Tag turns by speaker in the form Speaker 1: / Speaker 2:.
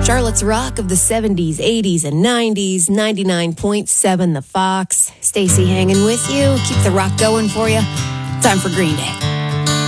Speaker 1: Charlotte's rock of the 70s, 80s, and 90s, 99.7 The Fox. Stacey hanging with you. Keep the rock going for you. Time for Green Day.